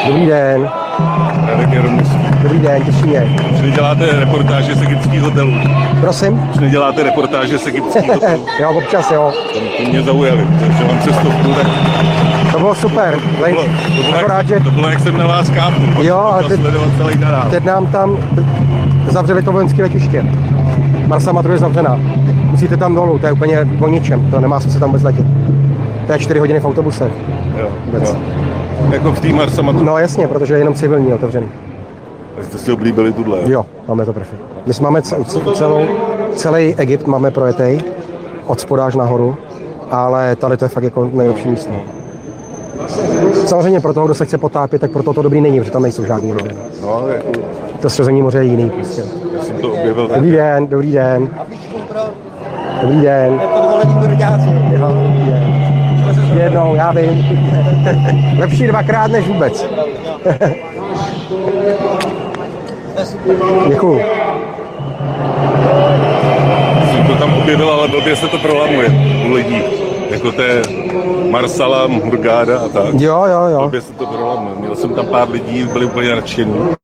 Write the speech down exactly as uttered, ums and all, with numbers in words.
Dobrý den. Radek Jaromířský. Dobrý den, těší mě. Už neděláte reportáže z egyptských hotelů? Prosím? Už neděláte reportáže z egyptských hotelů? Jo, občas jo. To mě zaujali, protože mám cestovku, tak To bylo super. to bylo, to bylo, Akorát, jak, že to bylo jak jsem na vás kápnul. Jo, ale to teď- sledovat celý kanál. teď nám tam zavřeli to vojenské letiště. Marsa Matru je zavřená. Musíte tam dolů, to je úplně o ničem. To nemá smysl tam vůbec letět. To je čtyři hodiny v autobuse. Jo, Vůbec. jo. Jako v tým Marsa Matru. No jasně, protože je jenom civilní otevřený. Tak jste si oblíbili tuhle. Jo, máme to perfektně. My jsme máme ce- ce- celou, celý Egypt máme projetej, od spoda až nahoru, ale tady to je fakt jako nejlepší místo. Samozřejmě pro toho, kdo se chce potápět, tak pro to to dobrý není, protože tam nejsou žádný lidé. No, jako, To střezení moře je jiný prostě. já jsem to objevil. Dobrý den, dobrý den. Dobrý den. Podvolení brďáci. Jo, dobrý den. Jednou, já vím. Lepší dvakrát než vůbec. Děkuju. Jsem to tam objevil, ale blbě se to prolamuje u lidí. Jako té Marsala, Hurgáda a tak. Jo, jo, jo. Blbě se to prolamuje. Měl jsem tam pár lidí, byli úplně nadšení.